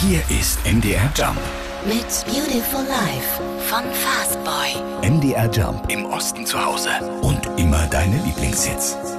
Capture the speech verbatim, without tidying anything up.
Hier ist M D R Jump mit Beautiful Life von Fastboy. M D R Jump im Osten zu Hause und immer deine Lieblingshits.